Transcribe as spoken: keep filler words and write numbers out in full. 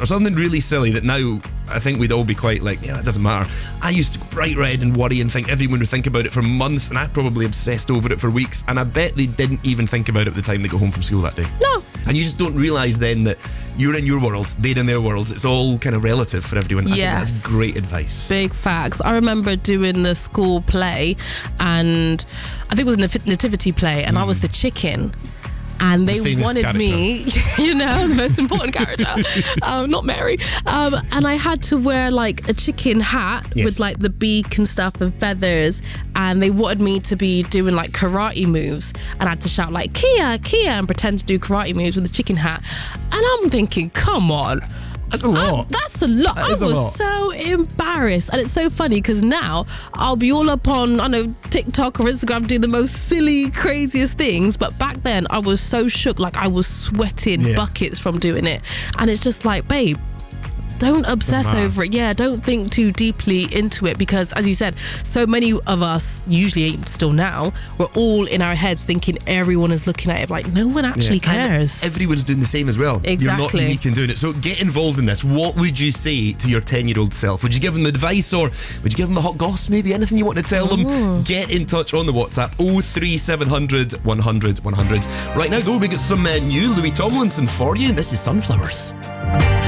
for something really silly that now I think we'd all be quite like, yeah, it doesn't matter. I used to bright red and worry and think everyone would think about it for months, and I probably obsessed over it for weeks, and I bet they didn't even think about it at the time they got home from school that day. No. And you just don't realise then that you're in your world, they're in their worlds. It's all kind of relative for everyone. I Yes. think that's great advice. Big facts. I remember doing the school play, and I think it was a nat- nativity play, and mm. I was the chicken. And they the wanted character. me, you know, the most important character, um, not Mary. Um, and I had to wear like a chicken hat yes. with like the beak and stuff and feathers. And they wanted me to be doing like karate moves. And I had to shout like, Kia, Kia, and pretend to do karate moves with a chicken hat. And I'm thinking, come on. That's a lot. I, that's a lot. That I is was a lot. so embarrassed. And it's so funny because now I'll be all up on, I know, TikTok or Instagram doing the most silly, craziest things. But back then I was so shook. Like I was sweating yeah. buckets from doing it. And it's just like, babe, don't obsess over it. Yeah, don't think too deeply into it, because as you said, so many of us, usually still now, we're all in our heads thinking everyone is looking at it like no one actually yeah. cares. And everyone's doing the same as well. Exactly. You're not unique in doing it. So get involved in this. What would you say to your ten-year-old self? Would you give them advice, or would you give them the hot goss? Maybe anything you want to tell them? Ooh. Get in touch on the WhatsApp oh three seven hundred, one hundred, one hundred. Right now though, we got some uh, new Louis Tomlinson for you, and this is Sunflowers.